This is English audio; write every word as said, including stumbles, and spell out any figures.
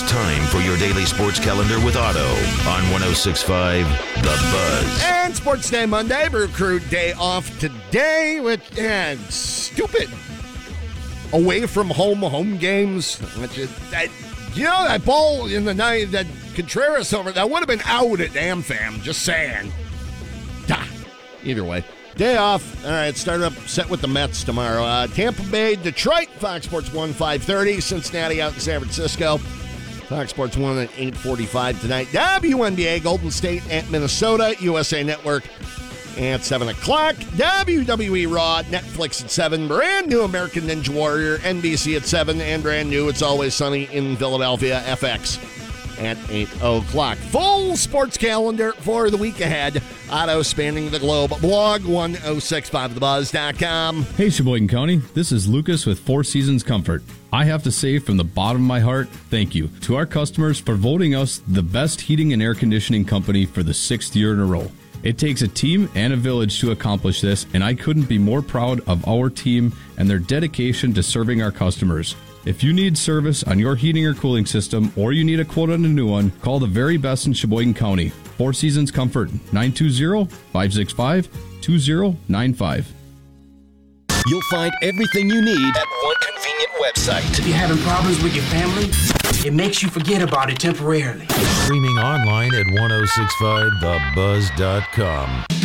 time for your daily sports calendar with Otto on one oh six point five The Buzz. And Sports Day Monday, Brew Crew day off today, which, yeah, stupid. Away from home, home games. Which is, that, you know, that ball in the night that Contreras over, that would have been out at AmFam, just saying. Duh. Either way. Day off. All right, start up set with the Mets tomorrow. Uh, Tampa Bay, Detroit, Fox Sports one, five thirty. Cincinnati out in San Francisco. Fox Sports one at eight forty-five tonight. W N B A, Golden State at Minnesota. U S A Network at seven o'clock. W W E Raw, Netflix at seven. Brand new American Ninja Warrior, N B C at seven. And brand new It's Always Sunny in Philadelphia, F X at eight o'clock. Full sports calendar for the week ahead. Otto spanning the globe. Blog one oh six five the buzz dot com. Hey, Sheboygan County. This is Lucas with Four Seasons Comfort. I have to say from the bottom of my heart, thank you to our customers for voting us the best heating and air conditioning company for the sixth year in a row. It takes a team and a village to accomplish this, and I couldn't be more proud of our team and their dedication to serving our customers. If you need service on your heating or cooling system, or you need a quote on a new one, call the very best in Sheboygan County. Four Seasons Comfort, nine two zero, five six five, two zero nine five. You'll find everything you need at one convenient website. If you're having problems with your family, it makes you forget about it temporarily. Streaming online at one oh six five the buzz dot com.